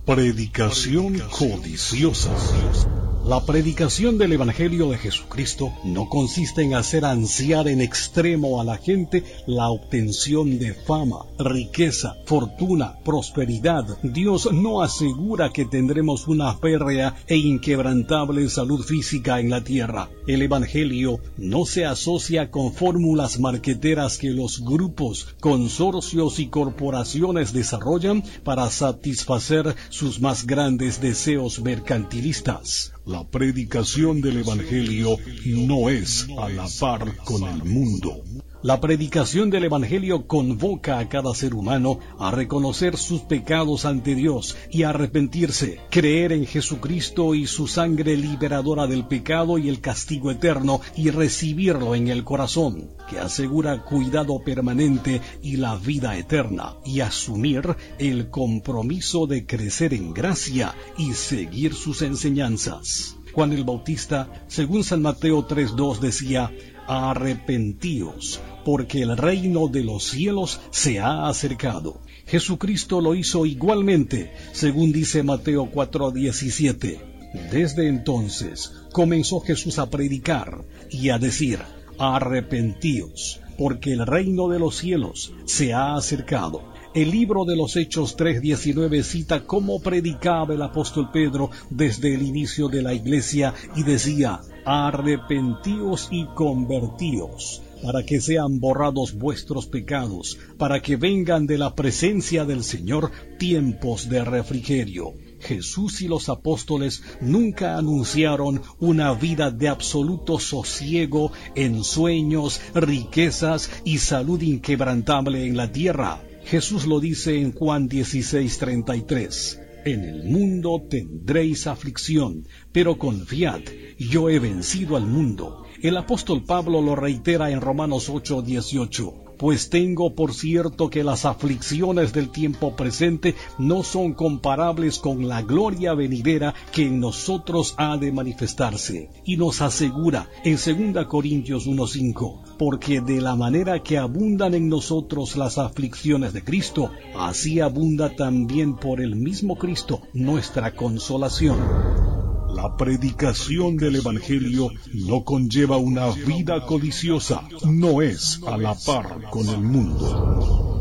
Predicación codiciosa. La predicación del Evangelio de Jesucristo no consiste en hacer ansiar en extremo a la gente la obtención de fama, riqueza, fortuna, prosperidad. Dios no asegura que tendremos una férrea e inquebrantable salud física en la tierra. El Evangelio no se asocia con fórmulas marqueteras que los grupos, consorcios y corporaciones desarrollan para satisfacer sus más grandes deseos mercantilistas. La predicación del Evangelio no es a la par con el mundo. La predicación del Evangelio convoca a cada ser humano a reconocer sus pecados ante Dios y a arrepentirse, creer en Jesucristo y su sangre liberadora del pecado y el castigo eterno y recibirlo en el corazón, que asegura cuidado permanente y la vida eterna, y asumir el compromiso de crecer en gracia y seguir sus enseñanzas. Juan el Bautista, según San Mateo 3:2, decía: arrepentíos, porque el reino de los cielos se ha acercado. Jesucristo lo hizo igualmente, según dice Mateo 4:17. Desde entonces comenzó Jesús a predicar y a decir: arrepentíos, porque el reino de los cielos se ha acercado. El libro de los Hechos 3:19 cita cómo predicaba el apóstol Pedro desde el inicio de la iglesia y decía: arrepentíos y convertíos, para que sean borrados vuestros pecados, para que vengan de la presencia del Señor tiempos de refrigerio. Jesús y los apóstoles nunca anunciaron una vida de absoluto sosiego, ensueños, riquezas y salud inquebrantable en la tierra. Jesús lo dice en Juan 16:33. En el mundo tendréis aflicción, pero confiad, yo he vencido al mundo. El apóstol Pablo lo reitera en Romanos 8:18. Pues tengo por cierto que las aflicciones del tiempo presente no son comparables con la gloria venidera que en nosotros ha de manifestarse. Y nos asegura en 2 Corintios 1:5, porque de la manera que abundan en nosotros las aflicciones de Cristo, así abunda también por el mismo Cristo nuestra consolación. La predicación del Evangelio no conlleva una vida codiciosa, no es a la par con el mundo.